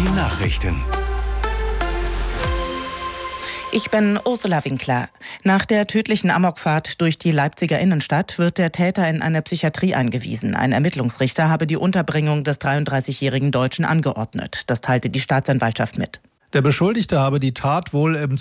Die Nachrichten. Ich bin Ursula Winkler. Nach der tödlichen Amokfahrt durch die Leipziger Innenstadt wird der Täter in eine Psychiatrie eingewiesen. Ein Ermittlungsrichter habe die Unterbringung des 33-jährigen Deutschen angeordnet. Das teilte die Staatsanwaltschaft mit. Der Beschuldigte habe die Tat wohl im